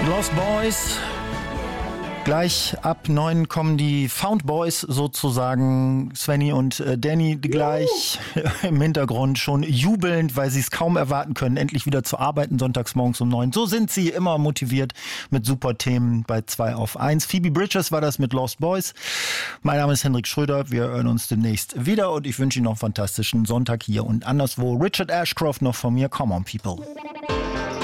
Lost Boys. Gleich ab 9 kommen die Found Boys sozusagen. Svenny und Danny gleich im Hintergrund schon jubelnd, weil sie es kaum erwarten können, endlich wieder zu arbeiten, sonntags morgens um 9. So sind sie immer motiviert mit super Themen bei 2 auf 1. Phoebe Bridgers war das mit Lost Boys. Mein Name ist Hendrik Schröder. Wir hören uns demnächst wieder und ich wünsche Ihnen noch einen fantastischen Sonntag hier und anderswo. Richard Ashcroft noch von mir. Come on, people.